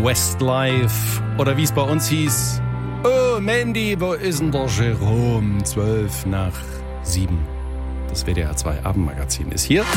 Westlife oder wie es bei uns hieß, oh Mandy, wo ist denn der Jerome? 7:12. Das WDR 2 Abendmagazin ist hier.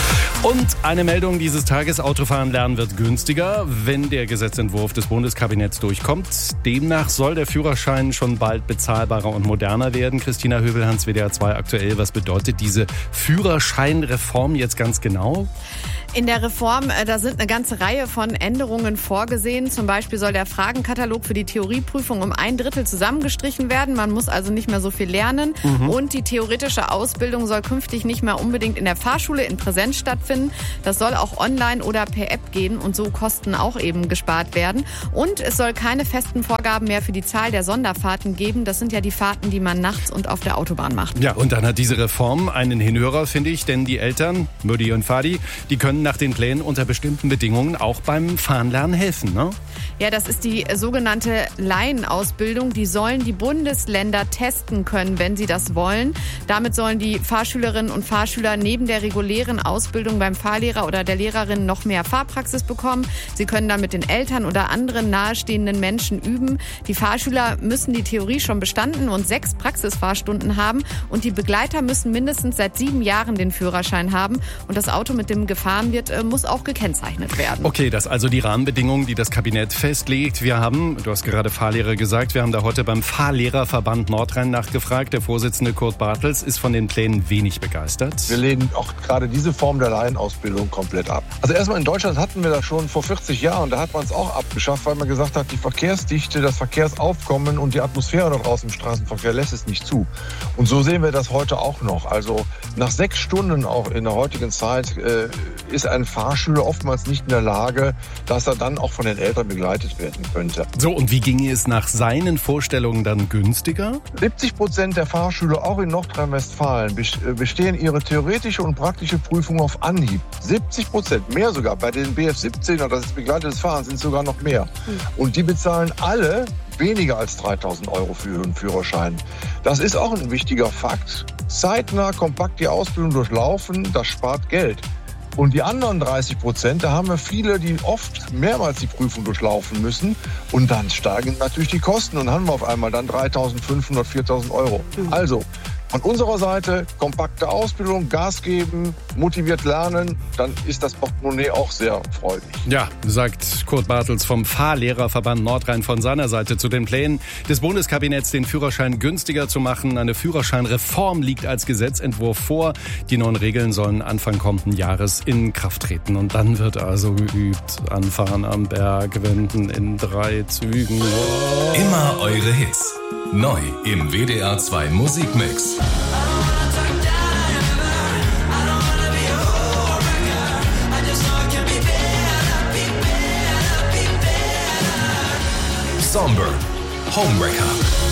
Und eine Meldung dieses Tages: Autofahren lernen wird günstiger, wenn der Gesetzentwurf des Bundeskabinetts durchkommt. Demnach soll der Führerschein schon bald bezahlbarer und moderner werden. Christina Höbelhans, WDR 2 aktuell. Was bedeutet diese Führerscheinreform jetzt ganz genau? In der Reform, da sind eine ganze Reihe von Änderungen vorgesehen. Zum Beispiel soll der Fragenkatalog für die Theorieprüfung um 1/3 zusammengestrichen werden. Man muss also nicht mehr so viel lernen. Und die theoretische Ausbildung soll künftig nicht mehr unbedingt in der Fahrschule in Präsenz stattfinden. Das soll auch online oder per App gehen und so Kosten auch eben gespart werden. Und es soll keine festen Vorgaben mehr für die Zahl der Sonderfahrten geben. Das sind ja die Fahrten, die man nachts und auf der Autobahn macht. Ja, und dann hat diese Reform einen Hinhörer, finde ich, denn die Eltern, Mutti und Vati, die können nach den Plänen unter bestimmten Bedingungen auch beim Fahren helfen, ne? Ja, das ist die sogenannte Laienausbildung. Die sollen die Bundesländer testen können, wenn sie das wollen. Damit sollen die Fahrschülerinnen und Fahrschüler neben der regulären Ausbildung beim Fahrlehrer oder der Lehrerin noch mehr Fahrpraxis bekommen. Sie können dann mit den Eltern oder anderen nahestehenden Menschen üben. Die Fahrschüler müssen die Theorie schon bestanden und 6 Praxisfahrstunden haben. Und die Begleiter müssen mindestens seit 7 Jahren den Führerschein haben. Und das Auto, mit dem gefahren wird, muss auch gekennzeichnet werden. Okay, das also die Rahmenbedingungen, die das Kabinett festlegt. Wir haben, du hast gerade Fahrlehrer gesagt, wir haben da heute beim Fahrlehrerverband Nordrhein nachgefragt. Der Vorsitzende Kurt Bartels ist von den Plänen wenig begeistert. Wir lehnen auch gerade diese Form der Laienausbildung komplett ab. Also erstmal in Deutschland hatten wir das schon vor 40 Jahren. Da hat man es auch abgeschafft, weil man gesagt hat, die Verkehrsdichte, das Verkehrsaufkommen und die Atmosphäre da draußen im Straßenverkehr lässt es nicht zu. Und so sehen wir das heute auch noch. Also nach 6 Stunden auch in der heutigen Zeit ist ein Fahrschüler oftmals nicht in der Lage, dass er dann auch von den Eltern begleitet werden könnte. So, und wie ginge es nach seinen Vorstellungen dann günstiger? 70% der Fahrschüler, auch in Nordrhein-Westfalen, bestehen ihre theoretische und praktische Prüfung auf Anhieb. 70%, mehr sogar. Bei den BF17, das ist begleitetes Fahren, sind es sogar noch mehr. Und die bezahlen alle weniger als 3.000 € für ihren Führerschein. Das ist auch ein wichtiger Fakt. Zeitnah, kompakt die Ausbildung durchlaufen, das spart Geld. Und die anderen 30%, da haben wir viele, die oft mehrmals die Prüfung durchlaufen müssen. Und dann steigen natürlich die Kosten und haben wir auf einmal dann 3.500, 4.000 €. Also von unserer Seite kompakte Ausbildung, Gas geben, motiviert lernen, dann ist das Portemonnaie auch sehr freudig. Ja, sagt Kurt Bartels vom Fahrlehrerverband Nordrhein von seiner Seite zu den Plänen des Bundeskabinetts, den Führerschein günstiger zu machen. Eine Führerscheinreform liegt als Gesetzentwurf vor. Die neuen Regeln sollen Anfang kommenden Jahres in Kraft treten. Und dann wird also geübt. Anfahren am Berg, wenden in 3 Zügen. Oh. Immer eure Hits. Neu im WDR 2 Musikmix. Somber, Homewrecker.